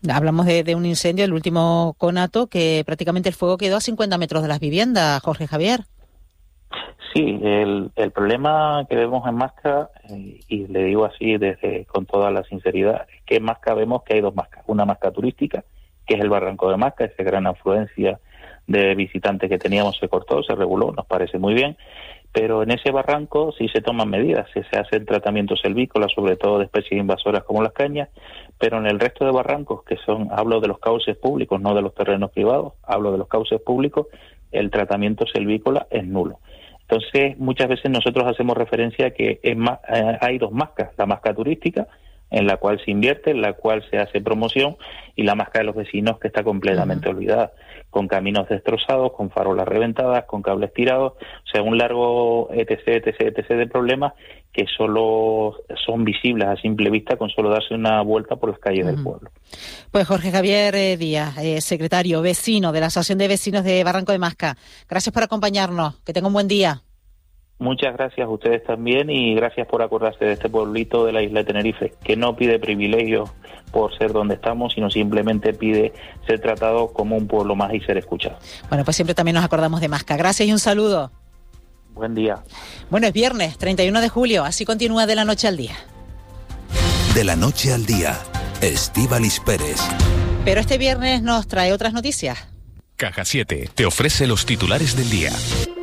Hablamos de un incendio, el último conato, que prácticamente el fuego quedó a 50 metros de las viviendas, Jorge Javier. Sí, el problema que vemos en Masca, y le digo así con toda la sinceridad, es que en Masca vemos que hay dos Mascas. Una Masca turística, que es el barranco de Masca, esa gran afluencia de visitantes que teníamos se cortó, se reguló, nos parece muy bien, pero en ese barranco sí se toman medidas, se hacen tratamientos selvícolas, sobre todo de especies invasoras como las cañas, pero en el resto de barrancos, hablo de los cauces públicos, no de los terrenos privados, hablo de los cauces públicos, el tratamiento selvícola es nulo. Entonces, muchas veces nosotros hacemos referencia a que hay dos Mascas, la Masca turística, en la cual se invierte, en la cual se hace promoción, y la Masca de los vecinos, que está completamente olvidada, con caminos destrozados, con farolas reventadas, con cables tirados, o sea, un largo etc de problemas que solo son visibles a simple vista con solo darse una vuelta por las calles del pueblo. Pues Jorge Javier Díaz, secretario vecino de la Asociación de Vecinos de Barranco de Masca, gracias por acompañarnos, que tenga un buen día. Muchas gracias a ustedes también, y gracias por acordarse de este pueblito de la isla de Tenerife, que no pide privilegios por ser donde estamos, sino simplemente pide ser tratado como un pueblo más y ser escuchado. Bueno, pues siempre también nos acordamos de Masca. Gracias y un saludo. Buen día. Bueno, es viernes, 31 de julio, así continúa De la Noche al Día. De la Noche al Día, Estíbaliz Pérez. Pero este viernes nos trae otras noticias. Caja 7 te ofrece los titulares del día.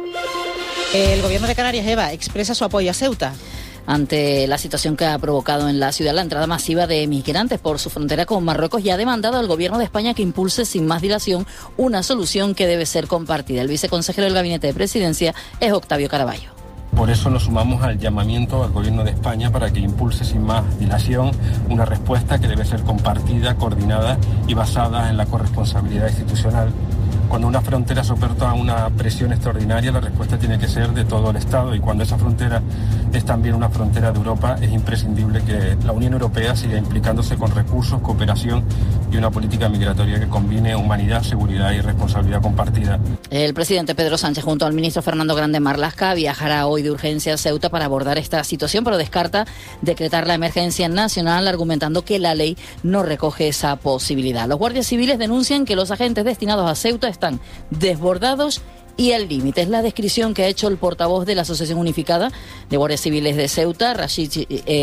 El Gobierno de Canarias, Eva, expresa su apoyo a Ceuta. Ante la situación que ha provocado en la ciudad la entrada masiva de migrantes por su frontera con Marruecos, y ha demandado al Gobierno de España que impulse sin más dilación una solución que debe ser compartida. El viceconsejero del Gabinete de Presidencia es Octavio Caraballo. Por eso nos sumamos al llamamiento al Gobierno de España para que impulse sin más dilación una respuesta que debe ser compartida, coordinada y basada en la corresponsabilidad institucional. Cuando una frontera soporta una presión extraordinaria, la respuesta tiene que ser de todo el Estado, y cuando esa frontera es también una frontera de Europa, es imprescindible que la Unión Europea siga implicándose con recursos, cooperación y una política migratoria que combine humanidad, seguridad y responsabilidad compartida. El presidente Pedro Sánchez junto al ministro Fernando Grande Marlaska viajará hoy de urgencia a Ceuta para abordar esta situación, pero descarta decretar la emergencia nacional, argumentando que la ley no recoge esa posibilidad. Los guardias civiles denuncian que los agentes destinados a Ceuta están desbordados y al límite. Es la descripción que ha hecho el portavoz de la Asociación Unificada de Guardias Civiles de Ceuta, Rashid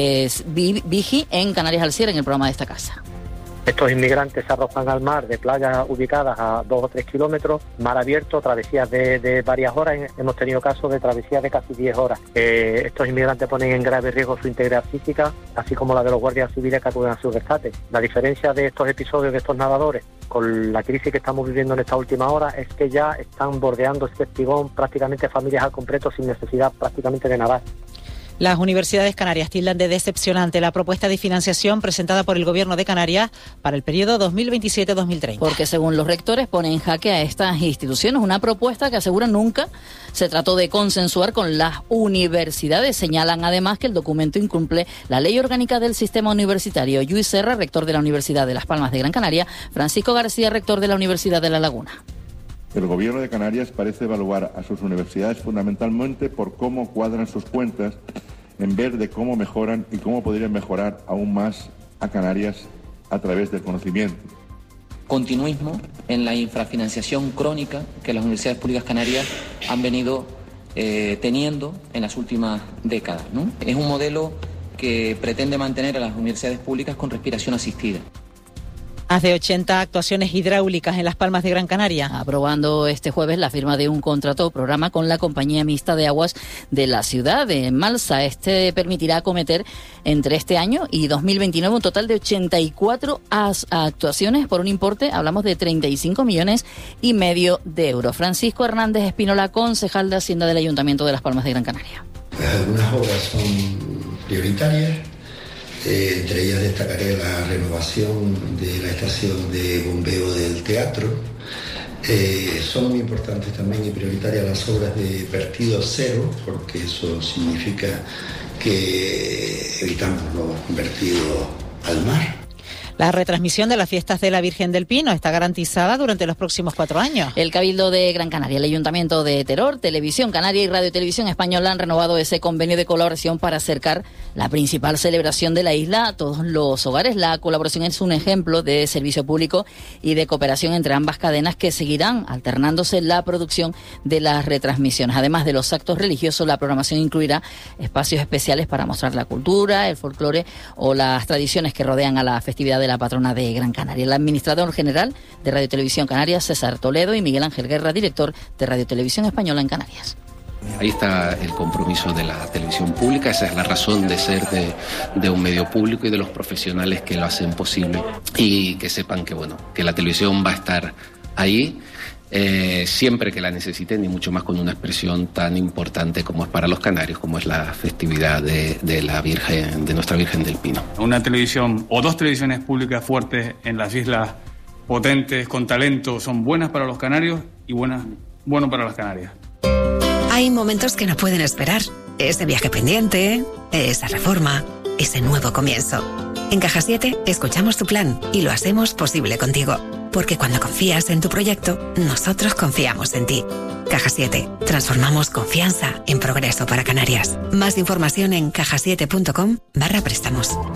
Biji, en Canarias al Cierre, en el programa de esta casa. Estos inmigrantes se arrojan al mar de playas ubicadas a 2 o 3 kilómetros, mar abierto, travesías de varias horas. Hemos tenido casos de travesías de casi 10 horas. Estos inmigrantes ponen en grave riesgo su integridad física, así como la de los guardias civiles que acuden a su rescate. La diferencia de estos episodios de estos nadadores con la crisis que estamos viviendo en esta última hora es que ya están bordeando este espigón prácticamente familias al completo sin necesidad prácticamente de nadar. Las universidades canarias tildan de decepcionante la propuesta de financiación presentada por el Gobierno de Canarias para el periodo 2027-2030. Porque según los rectores pone en jaque a estas instituciones, una propuesta que aseguran nunca se trató de consensuar con las universidades. Señalan además que el documento incumple la ley orgánica del sistema universitario. Lluís Serra, rector de la Universidad de Las Palmas de Gran Canaria, Francisco García, rector de la Universidad de La Laguna. El Gobierno de Canarias parece evaluar a sus universidades fundamentalmente por cómo cuadran sus cuentas, en vez de cómo mejoran y cómo podrían mejorar aún más a Canarias a través del conocimiento. Continuismo en la infrafinanciación crónica que las universidades públicas canarias han venido teniendo en las últimas décadas, ¿no? Es un modelo que pretende mantener a las universidades públicas con respiración asistida. Más de 80 actuaciones hidráulicas en Las Palmas de Gran Canaria. Aprobando este jueves la firma de un contrato o programa con la Compañía Mixta de Aguas de la ciudad de Malsa. Este permitirá acometer entre este año y 2029 un total de 84 actuaciones por un importe, hablamos de 35,5 millones de euros. Francisco Hernández Espínola, concejal de Hacienda del Ayuntamiento de Las Palmas de Gran Canaria. Algunas obras son prioritarias. Entre ellas destacaré la renovación de la estación de bombeo del teatro. Son muy importantes también y prioritarias las obras de vertido cero, porque eso significa que evitamos los vertidos al mar. La retransmisión de las fiestas de la Virgen del Pino está garantizada durante los próximos 4 años. El Cabildo de Gran Canaria, el Ayuntamiento de Teror, Televisión Canaria y Radio Televisión Española han renovado ese convenio de colaboración para acercar la principal celebración de la isla a todos los hogares. La colaboración es un ejemplo de servicio público y de cooperación entre ambas cadenas que seguirán alternándose la producción de las retransmisiones. Además de los actos religiosos, la programación incluirá espacios especiales para mostrar la cultura, el folclore o las tradiciones que rodean a la festividad de la patrona de Gran Canaria. El administrador general de Radio Televisión Canarias, César Toledo, y Miguel Ángel Guerra, director de Radio Televisión Española en Canarias. Ahí está el compromiso de la televisión pública, esa es la razón de ser de un medio público y de los profesionales que lo hacen posible, y que sepan que que la televisión va a estar ahí siempre que la necesiten, y mucho más con una expresión tan importante como es para los canarios, como es la festividad de la Virgen, de nuestra Virgen del Pino. Una televisión o 2 televisiones públicas fuertes en las islas, potentes, con talento, son buenas para los canarios y bueno para las Canarias. Hay momentos que no pueden esperar. Ese viaje pendiente, esa reforma, ese nuevo comienzo. En Caja 7 escuchamos tu plan y lo hacemos posible contigo. Porque cuando confías en tu proyecto, nosotros confiamos en ti. Caja 7. Transformamos confianza en progreso para Canarias. Más información en cajasiete.com/préstamos.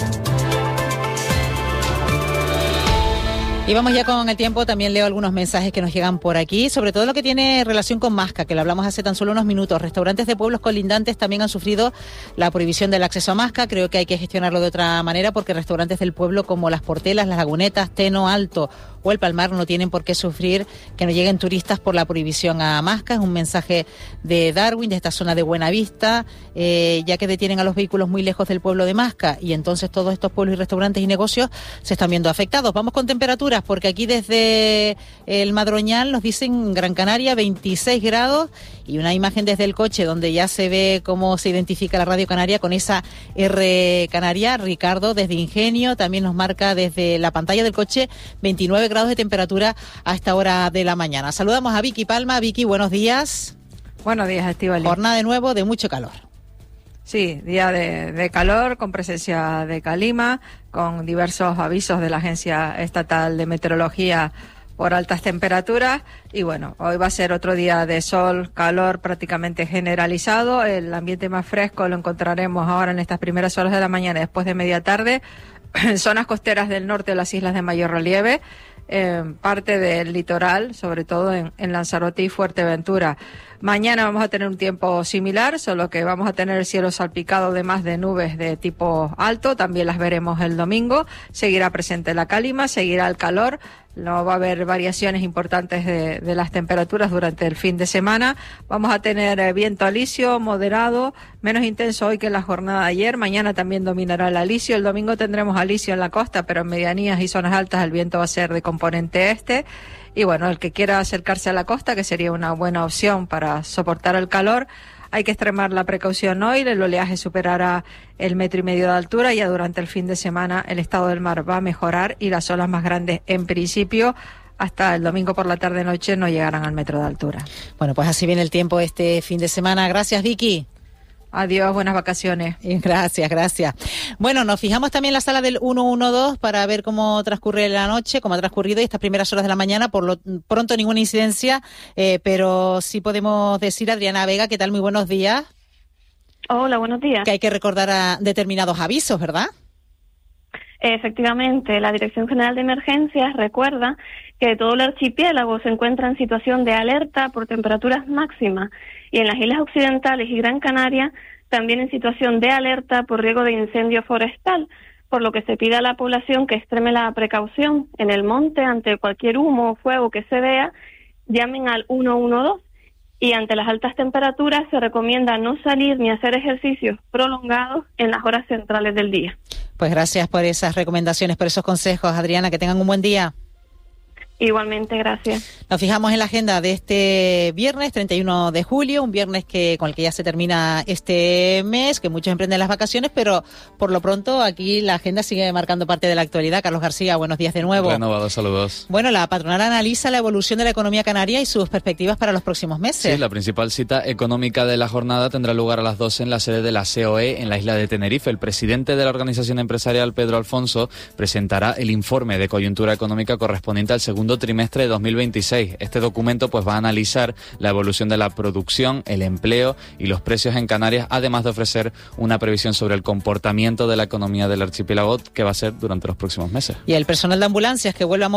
Y vamos ya con el tiempo. También leo algunos mensajes que nos llegan por aquí, sobre todo lo que tiene relación con Masca, que lo hablamos hace tan solo unos minutos. Restaurantes de pueblos colindantes también han sufrido la prohibición del acceso a Masca. Creo que hay que gestionarlo de otra manera, porque restaurantes del pueblo como Las Portelas, Las Lagunetas, Teno Alto o El Palmar no tienen por qué sufrir que no lleguen turistas por la prohibición a Masca. Es un mensaje de Darwin, de esta zona de Buenavista, ya que detienen a los vehículos muy lejos del pueblo de Masca, y entonces todos estos pueblos y restaurantes y negocios se están viendo afectados. Vamos con temperaturas, porque aquí desde el Madroñal nos dicen Gran Canaria 26 grados y una imagen desde el coche donde ya se ve cómo se identifica la Radio Canaria con esa R Canaria. Ricardo desde Ingenio también nos marca desde la pantalla del coche 29 grados de temperatura a esta hora de la mañana. Saludamos a Vicky Palma. Vicky, buenos días. Buenos días, Estíbaliz. Jornada de nuevo de mucho calor. Sí, día de calor, con presencia de calima, con diversos avisos de la Agencia Estatal de Meteorología por altas temperaturas. Y bueno, hoy va a ser otro día de sol, calor prácticamente generalizado. El ambiente más fresco lo encontraremos ahora en estas primeras horas de la mañana, después de media tarde, en zonas costeras del norte de las islas de mayor relieve, parte del litoral, sobre todo en Lanzarote y Fuerteventura. Mañana vamos a tener un tiempo similar, solo que vamos a tener el cielo salpicado además de nubes de tipo alto. También las veremos el domingo. Seguirá presente la calima, seguirá el calor. No va a haber variaciones importantes de las temperaturas durante el fin de semana. Vamos a tener viento alisio moderado, menos intenso hoy que en la jornada de ayer. Mañana también dominará el alisio. El domingo tendremos alisio en la costa, pero en medianías y zonas altas el viento va a ser de componente este. Y bueno, el que quiera acercarse a la costa, que sería una buena opción para soportar el calor, hay que extremar la precaución hoy. El oleaje superará el 1,5 metros de altura. Ya durante el fin de semana el estado del mar va a mejorar y las olas más grandes, en principio, hasta el domingo por la tarde-noche no llegarán al 1 metro de altura. Bueno, pues así viene el tiempo este fin de semana. Gracias, Vicky. Adiós, buenas vacaciones. Gracias. Bueno, nos fijamos también en la sala del 112 para ver cómo transcurre la noche, cómo ha transcurrido estas primeras horas de la mañana. Por lo pronto ninguna incidencia, pero sí podemos decir, Adriana Vega, ¿qué tal? Muy buenos días. Hola, buenos días. Que hay que recordar a determinados avisos, ¿verdad? Efectivamente, la Dirección General de Emergencias recuerda que todo el archipiélago se encuentra en situación de alerta por temperaturas máximas, y en las Islas Occidentales y Gran Canaria también en situación de alerta por riesgo de incendio forestal, por lo que se pide a la población que extreme la precaución. En el monte, ante cualquier humo o fuego que se vea, llamen al 112, y ante las altas temperaturas se recomienda no salir ni hacer ejercicios prolongados en las horas centrales del día. Pues gracias por esas recomendaciones, por esos consejos, Adriana, que tengan un buen día. Igualmente, gracias. Nos fijamos en la agenda de este viernes 31 de julio, un viernes con el que ya se termina este mes, que muchos emprenden las vacaciones, pero por lo pronto aquí la agenda sigue marcando parte de la actualidad. Carlos García, buenos días de nuevo. Renovados saludos. Bueno, la patronal analiza la evolución de la economía canaria y sus perspectivas para los próximos meses. Sí, la principal cita económica de la jornada tendrá lugar a las 12 en la sede de la COE en la isla de Tenerife. El presidente de la organización empresarial, Pedro Alfonso, presentará el informe de coyuntura económica correspondiente al segundo trimestre de 2026. Este documento va a analizar la evolución de la producción, el empleo y los precios en Canarias, además de ofrecer una previsión sobre el comportamiento de la economía del archipiélago que va a ser durante los próximos meses. Y el personal de ambulancias que vuelve a